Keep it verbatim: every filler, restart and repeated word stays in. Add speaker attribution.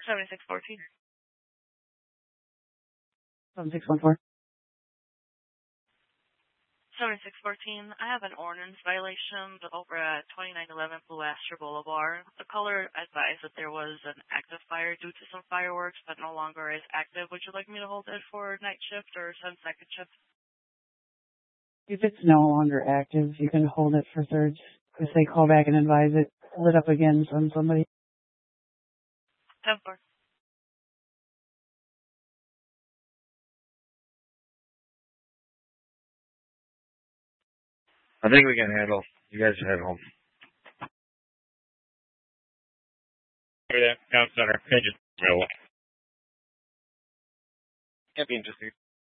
Speaker 1: seventy-six fourteen.
Speaker 2: seven six one four.
Speaker 1: seventy-six fourteen. I have an ordinance violation over at twenty-nine eleven Blue Astor Boulevard. The caller advised that there was an active fire due to some fireworks, but no longer is active. Would you like me to hold it for night shift or sun second shift?
Speaker 2: If it's no longer active, you can hold it for thirds. If they call back and advise it, pull it up again from somebody.
Speaker 1: ten four.
Speaker 3: I think we can handle. You guys head home.
Speaker 4: Over there, town center. Can just available. Can't be interesting.